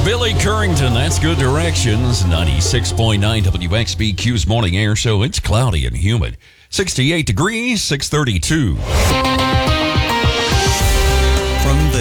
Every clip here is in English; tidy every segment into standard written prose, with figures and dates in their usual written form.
Billy Currington. That's Good Directions. 96.9 WXBQ's Morning Air Show. It's cloudy and humid. 68 degrees, 632. From the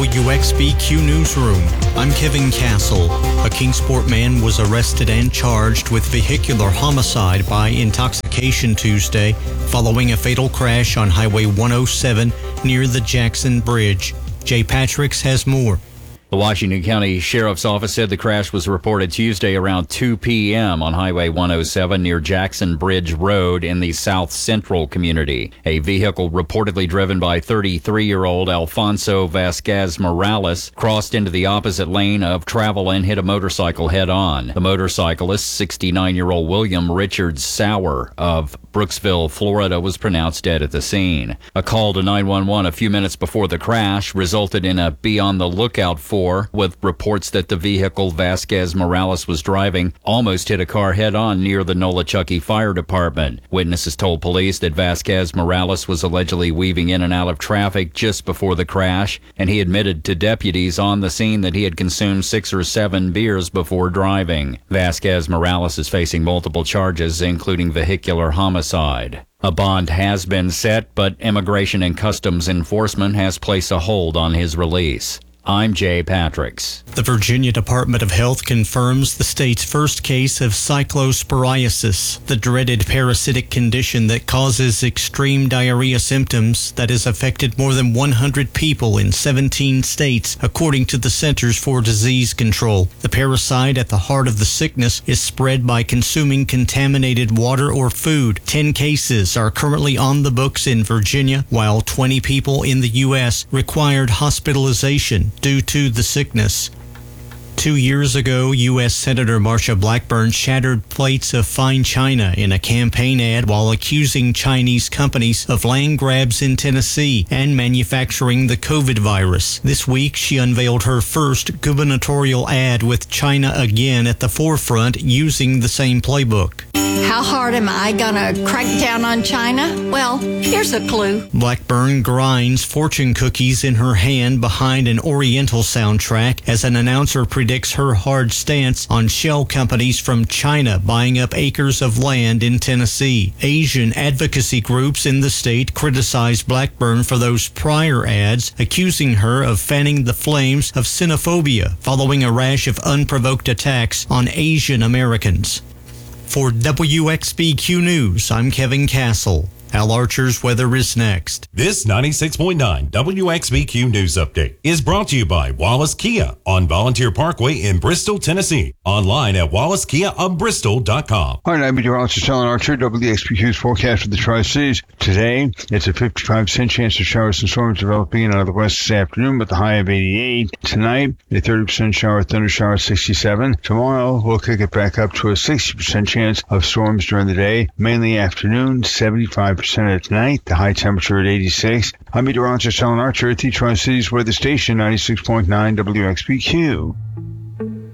WXBQ Newsroom, I'm Kevin Castle. A Kingsport man was arrested and charged with vehicular homicide by intoxication Tuesday following a fatal crash on Highway 107 near the Jackson Bridge. Jay Patricks has more. The Washington County Sheriff's Office said the crash was reported Tuesday around 2 p.m. on Highway 107 near Jackson Bridge Road in the South Central community. A vehicle reportedly driven by 33-year-old Alfonso Vasquez Morales crossed into the opposite lane of travel and hit a motorcycle head-on. The motorcyclist, 69-year-old William Richard Sauer of Brooksville, Florida, was pronounced dead at the scene. A call to 911 a few minutes before the crash resulted in a be on the lookout for, with reports that the vehicle Vasquez Morales was driving almost hit a car head-on near the Nolichucky Fire Department. Witnesses told police that Vasquez Morales was allegedly weaving in and out of traffic just before the crash, and he admitted to deputies on the scene that he had consumed 6 or 7 beers before driving. Vasquez Morales is facing multiple charges, including vehicular homicide. A bond has been set, but Immigration and Customs Enforcement has placed a hold on his release. I'm Jay Patricks. The Virginia Department of Health confirms the state's first case of cyclosporiasis, the dreaded parasitic condition that causes extreme diarrhea symptoms that has affected more than 100 people in 17 states, according to the Centers for Disease Control. The parasite at the heart of the sickness is spread by consuming contaminated water or food. 10 cases are currently on the books in Virginia, while 20 people in the U.S. required hospitalization due to the sickness. 2 years ago, U.S. Senator Marsha Blackburn shattered plates of fine china in a campaign ad while accusing Chinese companies of land grabs in Tennessee and manufacturing the COVID virus. This week, she unveiled her first gubernatorial ad with China again at the forefront using the same playbook. How hard am I gonna crack down on China? Well, here's a clue. Blackburn grinds fortune cookies in her hand behind an Oriental soundtrack as an announcer predicts her hard stance on shell companies from China buying up acres of land in Tennessee. Asian advocacy groups in the state criticized Blackburn for those prior ads, accusing her of fanning the flames of xenophobia following a rash of unprovoked attacks on Asian Americans. For WXBQ News, I'm Kevin Castle. Al Archer's weather is next. This 96.9 WXBQ News Update is brought to you by Wallace Kia on Volunteer Parkway in Bristol, Tennessee. Online at wallacekiaofbristol.com. Hi, I'm Meteorologist Alan Archer, WXBQ's forecast for the Tri-Cities. Today, it's a 55% chance of showers and storms developing in out of the west this afternoon with a high of 88. Tonight, a 30% shower, thunder shower, 67. Tomorrow, we'll kick it back up to a 60% chance of storms during the day, mainly afternoon, 75% at night, the high temperature at 86. I'm meteorologist Alan Archer at the Tri-Cities Weather Station, 96.9 WXBQ.